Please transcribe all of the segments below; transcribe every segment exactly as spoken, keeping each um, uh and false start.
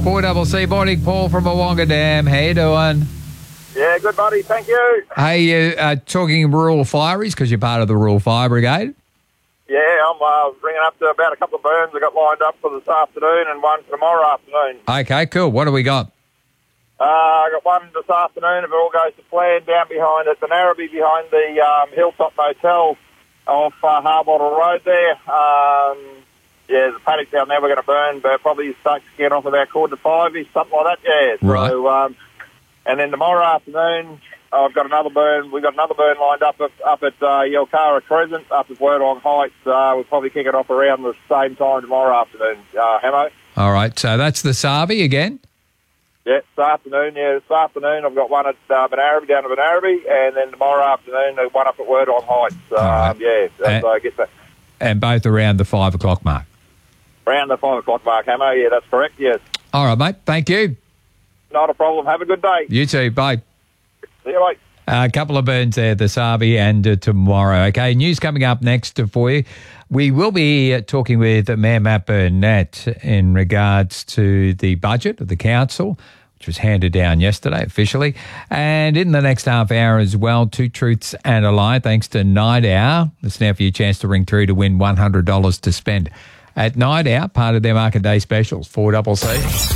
four C C morning, Paul from Awonga Dam. How you doing? Yeah, good, buddy. Thank you. Hey, you uh, talking rural fireys because you're part of the Rural Fire Brigade? Yeah, I'm uh, ringing up to about a couple of burns I got lined up for this afternoon and one for tomorrow afternoon. Okay, cool. What do we got? Uh, I got one this afternoon, if it all goes to plan, down behind at the Narrabee, behind the um, Hilltop Motel off uh, Harbottle Road there. Um, yeah, there's a paddock down there we're going to burn, but probably start to get off about quarter to five-ish, something like that, yeah. Right. So, um, and then tomorrow afternoon, I've got another burn. We've got another burn lined up at, up at uh, Yelkara Crescent, up at Wordong Heights. Uh, we'll probably kick it off around the same time tomorrow afternoon, uh, Hamo. All right, so that's the Sabi again? Yeah, this afternoon, yeah, this afternoon I've got one at uh, Benaraby, down to Benaraby, and then tomorrow afternoon uh, one up at Wordong Heights. Um, right. Yeah, that's, Uh, I guess that. And both around the five o'clock mark? Around the five o'clock mark, Hamo, yeah, that's correct, yes. All right, mate, thank you. Not a problem. Have a good day. You too, bye. See you, mate. A couple of burns there, the Sabi and uh, tomorrow. Okay, news coming up next for you. We will be uh, talking with Mayor Matt Burnett in regards to the budget of the council, which was handed down yesterday officially. And in the next half hour as well, Two Truths and a Lie, thanks to Night Owl. It's now for your chance to ring through to win one hundred dollars to spend at Night Owl, part of their Market Day specials, four C C.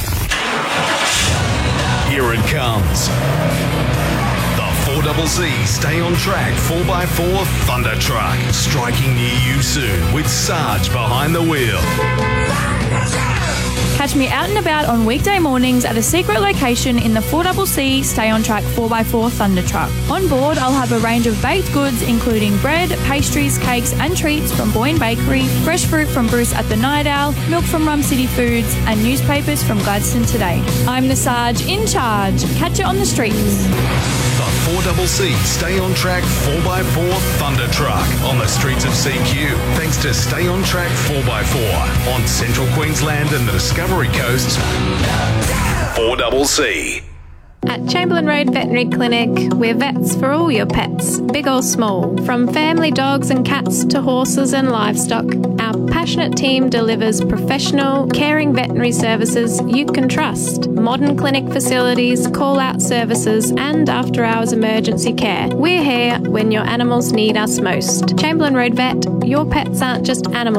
Here it comes. The four C C Stay on Track four by four Thunder Truck. Striking near you soon with Sarge behind the wheel. Catch me out and about on weekday mornings at a secret location in the four C C Stay on Track four by four Thunder Truck. On board, I'll have a range of baked goods including bread, pastries, cakes and treats from Boyne Bakery, fresh fruit from Bruce at the Night Owl, milk from Rum City Foods and newspapers from Gladstone Today. I'm the Sarge in charge. Catch it on the streets. The four C C Stay on Track four by four Thunder Truck on the streets of C Q. Thanks to Stay on Track four by four on Central Queensland and the Discovery Coast. four C C. At Chamberlain Road Veterinary Clinic, we're vets for all your pets, big or small. From family dogs and cats to horses and livestock, our passionate team delivers professional, caring veterinary services you can trust. Modern clinic facilities, call-out services and after-hours emergency care. We're here when your animals need us most. Chamberlain Road Vet, your pets aren't just animals.